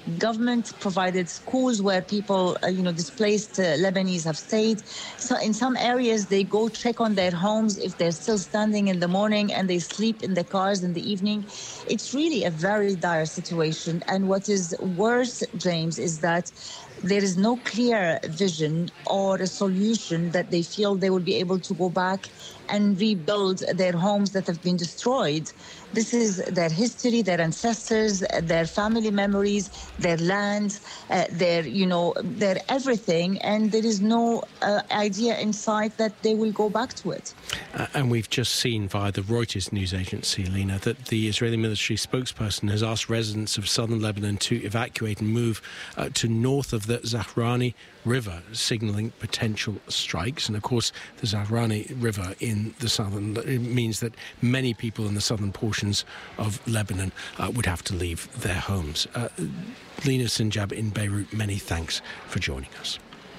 Government provided schools where people, displaced Lebanese have stayed. So in some areas, they go check on their homes if they're still standing in the morning, and they sleep in the cars in the evening. It's really a very dire situation. And what is worse, James, is that there is no clear vision or a solution that they feel they will be able to go back and rebuild their homes that have been destroyed. This is their history, their ancestors, their family memories, their land, their everything. And there is no idea in sight that they will go back to it. And we've just seen via the Reuters news agency, Lena, that the Israeli military spokesperson has asked residents of southern Lebanon to evacuate and move to north of the Zahrani River, signalling potential strikes. And of course, the Zahrani River in the southern, it means that many people in the southern portions of Lebanon would have to leave their homes. Lena Sinjab in Beirut, many thanks for joining us.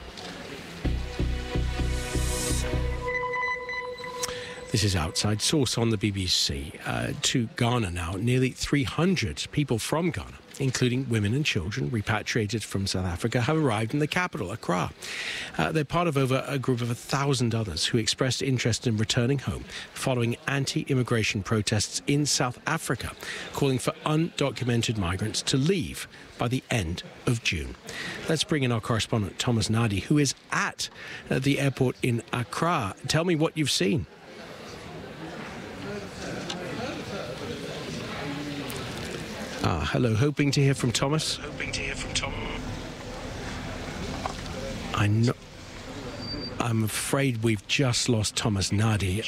This is Outside Source on the BBC. To Ghana now. Nearly 300 people from Ghana, including women and children repatriated from South Africa, have arrived in the capital, Accra. They're part of over a group of 1,000 others who expressed interest in returning home following anti-immigration protests in South Africa, calling for undocumented migrants to leave by the end of June. Let's bring in our correspondent, Thomas Nadi, who is at the airport in Accra. Tell me what you've seen. Hello, hoping to hear from Thomas. I'm afraid we've just lost Thomas Nadi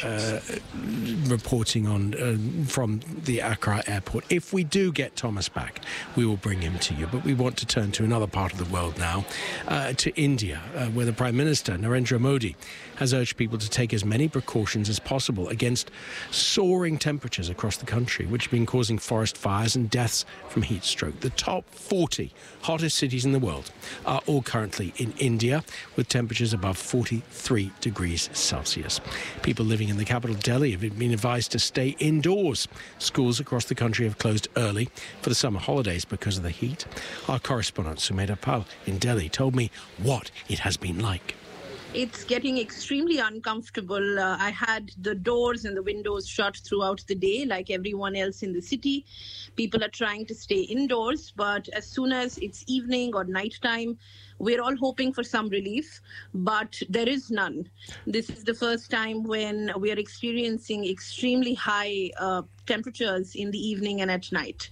reporting on from the Accra airport. If we do get Thomas back, we will bring him to you. But we want to turn to another part of the world now, to India, where the Prime Minister, Narendra Modi, has urged people to take as many precautions as possible against soaring temperatures across the country, which have been causing forest fires and deaths from heat stroke. The top 40 hottest cities in the world are all currently in India, with temperatures above 43 degrees Celsius. People living in the capital, Delhi, have been advised to stay indoors. Schools across the country have closed early for the summer holidays because of the heat. Our correspondent, Sumedha Pal in Delhi, told me what it has been like. It's getting extremely uncomfortable. I had the doors and the windows shut throughout the day, like everyone else in the city. People are trying to stay indoors, but as soon as it's evening or nighttime, we're all hoping for some relief, but there is none. This is the first time when we are experiencing extremely high temperatures in the evening and at night.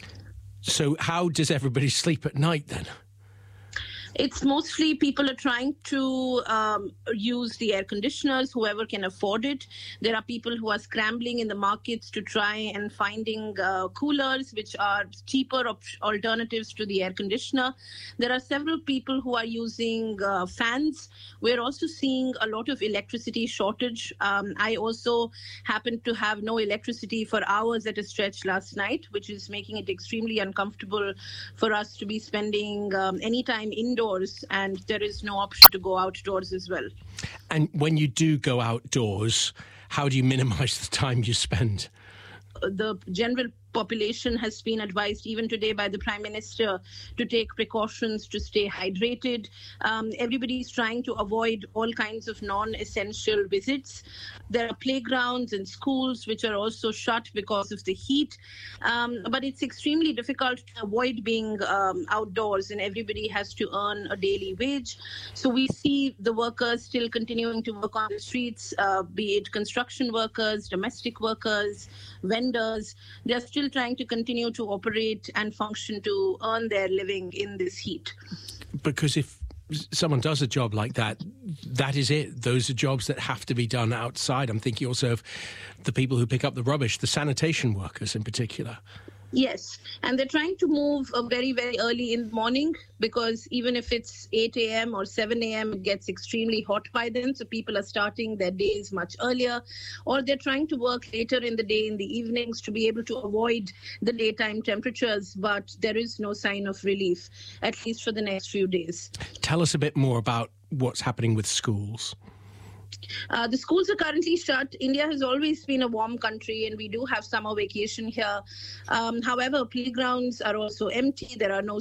So how does everybody sleep at night then? It's mostly people are trying to use the air conditioners, whoever can afford it. There are people who are scrambling in the markets to try and finding coolers, which are cheaper alternatives to the air conditioner. There are several people who are using fans. We're also seeing a lot of electricity shortage. I also happened to have no electricity for hours at a stretch last night, which is making it extremely uncomfortable for us to be spending any time indoors. And there is no option to go outdoors as well. And when you do go outdoors, how do you minimize the time you spend? The general population has been advised even today by the Prime Minister to take precautions to stay hydrated. Everybody is trying to avoid all kinds of non-essential visits. There are playgrounds and schools which are also shut because of the heat. But it's extremely difficult to avoid being outdoors, and everybody has to earn a daily wage. So we see the workers still continuing to work on the streets, be it construction workers, domestic workers, vendors. They're still trying to continue to operate and function to earn their living in this heat. Because if someone does a job like that, that is it. Those are jobs that have to be done outside. I'm thinking also of the people who pick up the rubbish, the sanitation workers in particular. Yes, and they're trying to move very, very early in the morning, because even if it's 8 a.m. or 7 a.m., it gets extremely hot by then. So people are starting their days much earlier, or they're trying to work later in the day, in the evenings, to be able to avoid the daytime temperatures. But there is no sign of relief, at least for the next few days. Tell us a bit more about what's happening with schools. The schools are currently shut. India has always been a warm country, and we do have summer vacation here. However, playgrounds are also empty. There are no